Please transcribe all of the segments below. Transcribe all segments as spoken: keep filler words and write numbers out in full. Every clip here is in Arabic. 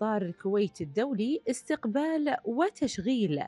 مطار الكويت الدولي استقبال وتشغيل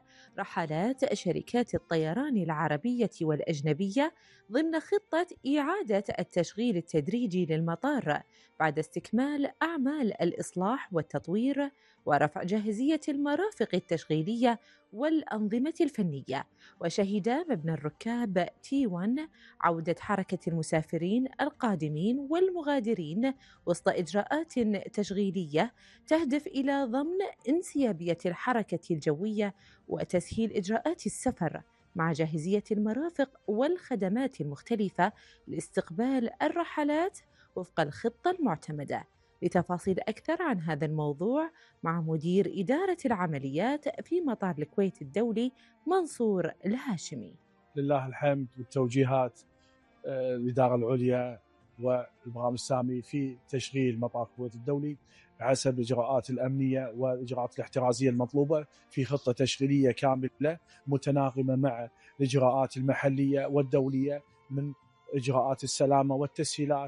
رحلات شركات الطيران العربية والأجنبية ضمن خطة إعادة التشغيل التدريجي للمطار بعد استكمال أعمال الإصلاح والتطوير ورفع جاهزية المرافق التشغيلية والأنظمة الفنية. وشهد مبنى الركاب تي واحد عودة حركة المسافرين القادمين والمغادرين وسط إجراءات تشغيلية تهدف إلى ضمن انسيابية الحركة الجوية وتسهيل إجراءات السفر، مع جاهزية المرافق والخدمات المختلفة لاستقبال الرحلات وفق الخطة المعتمدة. لتفاصيل أكثر عن هذا الموضوع مع مدير إدارة العمليات في مطار الكويت الدولي منصور الهاشمي. لله الحمد والتوجيهات آه، الإدارة العليا والبرنامج السامي في تشغيل مطار الكويت الدولي حسب الإجراءات الأمنية والإجراءات الاحترازية المطلوبة في خطة تشغيلية كاملة متناغمة مع الإجراءات المحلية والدولية من إجراءات السلامة والتسهيلات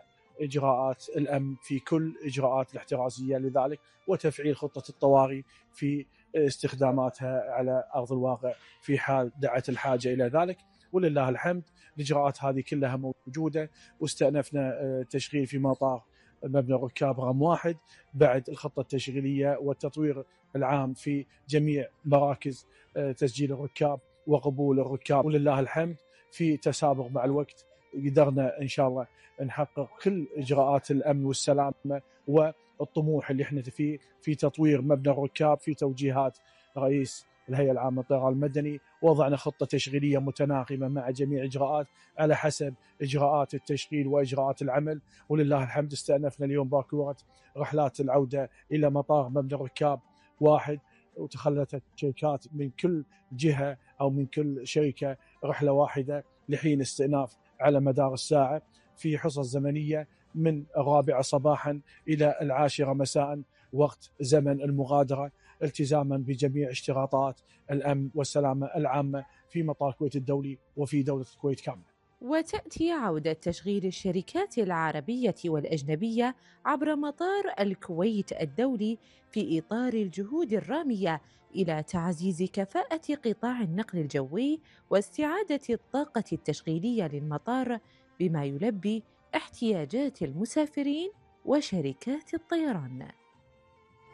وإجراءات الأمن في كل إجراءات الاحترازية لذلك، وتفعيل خطة الطوارئ في استخداماتها على أرض الواقع في حال دعت الحاجة إلى ذلك. ولله الحمد الإجراءات هذه كلها موجودة، واستأنفنا تشغيل في مطار مبنى الركاب رقم واحد بعد الخطة التشغيلية والتطوير العام في جميع مراكز تسجيل الركاب وقبول الركاب. ولله الحمد في تسابق مع الوقت قدرنا إن شاء الله نحقق كل إجراءات الأمن والسلامة والطموح اللي احنا فيه في تطوير مبنى الركاب في توجيهات رئيس الهيئة العامة للطيران المدني. وضعنا خطة تشغيلية متناغمة مع جميع إجراءات على حسب إجراءات التشغيل وإجراءات العمل. ولله الحمد استأنفنا اليوم باكورة رحلات العودة إلى مطار مبنى الركاب واحد، وتخلت شركات من كل جهة أو من كل شركة رحلة واحدة لحين استئناف على مدار الساعة في حصص زمنية من الرابعة صباحا إلى العاشرة مساء وقت زمن المغادرة، التزاما بجميع اشتراطات الأمن والسلامة العامة في مطار الكويت الدولي وفي دولة الكويت كاملة. وتأتي عودة تشغيل الشركات العربية والأجنبية عبر مطار الكويت الدولي في إطار الجهود الرامية إلى تعزيز كفاءة قطاع النقل الجوي واستعادة الطاقة التشغيلية للمطار بما يلبي احتياجات المسافرين وشركات الطيران.